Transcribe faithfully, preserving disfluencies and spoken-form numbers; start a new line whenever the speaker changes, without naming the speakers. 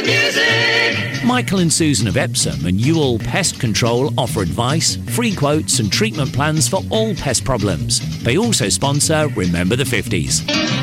music.
Michael and Susan of Epsom and Ewell Pest Control offer advice, free quotes and treatment plans for all pest problems. They also sponsor Remember the fifties.